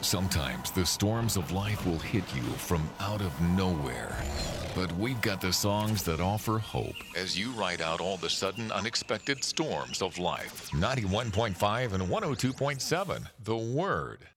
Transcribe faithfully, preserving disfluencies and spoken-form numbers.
Sometimes the storms of life will hit you from out of nowhere. But we've got the songs that offer hope as you ride out all the sudden unexpected storms of life. ninety-one point five and one oh two point seven, The Word.